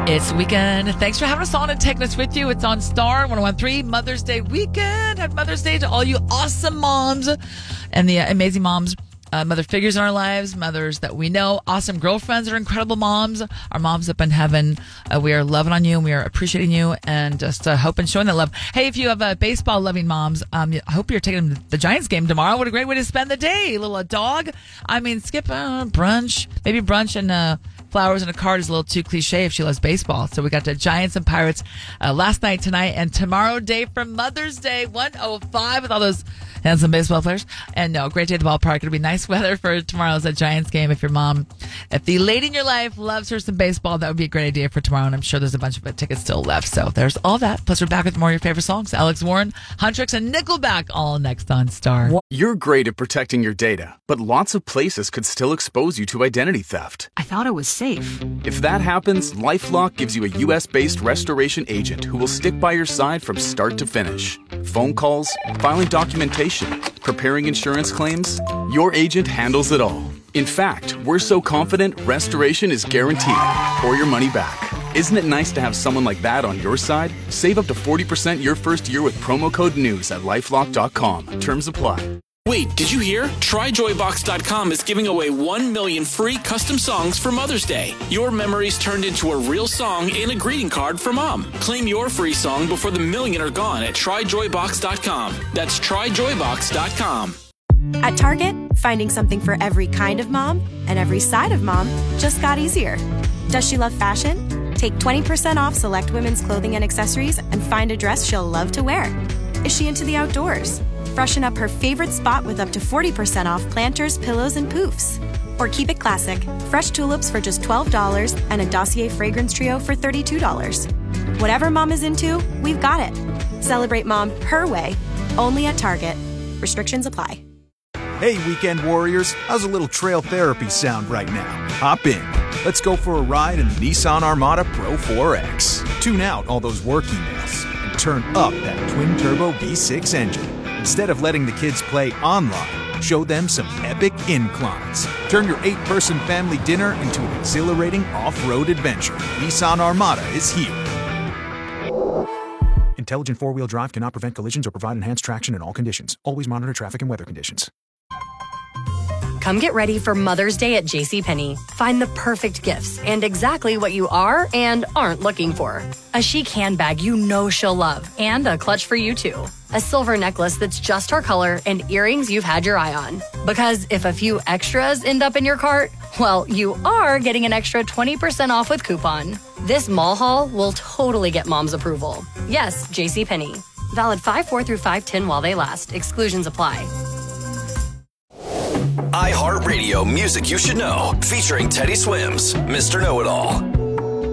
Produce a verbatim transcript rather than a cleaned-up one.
It's weekend. Thanks for having us on and taking us with you. It's on Star one oh one three Mother's Day weekend. Happy Mother's Day to all you awesome moms and the uh, amazing moms, uh, mother figures in our lives, mothers that we know, awesome girlfriends that are incredible moms, our moms up in heaven. Uh, we are loving on you and we are appreciating you and just uh, hoping, showing that love. Hey, if you have uh, baseball loving moms, um, I hope you're taking them to the Giants game tomorrow. What a great way to spend the day. A little uh, dog. I mean, skip uh, brunch, maybe brunch and uh, flowers and a card is a little too cliche if she loves baseball. So we got the Giants and Pirates uh, last night, tonight, and tomorrow day for Mother's Day, one oh five with all those handsome baseball players. And no, great day at the ballpark. It'll be nice weather for tomorrow's a Giants game. If your mom, if the lady in your life loves her some baseball, that would be a great idea for tomorrow. And I'm sure there's a bunch of tickets still left. So there's all that. Plus we're back with more of your favorite songs. Alex Warren, Huntrix, and Nickelback all next on Star. You're great at protecting your data, but lots of places could still expose you to identity theft. I thought it was safe. If that happens, LifeLock gives you a U S-based restoration agent who will stick by your side from start to finish. Phone calls, filing documentation, preparing insurance claims, your agent handles it all. In fact, we're so confident restoration is guaranteed or your money back. Isn't it nice to have someone like that on your side? Save up to forty percent your first year with promo code NEWS at lifelock dot com. Terms apply. Wait, did you hear? Try joy box dot com is giving away one million free custom songs for Mother's Day. Your memories turned into a real song and a greeting card for Mom. Claim your free song before the million are gone at try joy box dot com. That's try joy box dot com. At Target, finding something for every kind of mom and every side of mom just got easier. Does she love fashion? Take twenty percent off select women's clothing and accessories and find a dress she'll love to wear. Is she into the outdoors? Freshen up her favorite spot with up to forty percent off planters, pillows, and poofs. Or keep it classic. Fresh tulips for just twelve dollars and a Dossier fragrance trio for thirty-two dollars. Whatever mom is into, we've got it. Celebrate mom her way, only at Target. Restrictions apply. Hey, weekend warriors, how's a little trail therapy sound right now? Hop in. Let's go for a ride in the Nissan Armada Pro four X. Tune out all those work emails and turn up that twin-turbo V six engine. Instead of letting the kids play online, show them some epic inclines. Turn your eight-person family dinner into an exhilarating off-road adventure. Nissan Armada is here. Intelligent four-wheel drive cannot prevent collisions or provide enhanced traction in all conditions. Always monitor traffic and weather conditions. Come get ready for Mother's Day at JCPenney. Find the perfect gifts and exactly what you are and aren't looking for. A chic handbag you know she'll love and a clutch for you too. A silver necklace that's just her color and earrings you've had your eye on. Because if a few extras end up in your cart, well, you are getting an extra twenty percent off with coupon. This mall haul will totally get mom's approval. Yes, JCPenney. Valid five four through five ten while they last. Exclusions apply. iHeartRadio Music You Should Know, featuring Teddy Swims, Mister Know-It-All.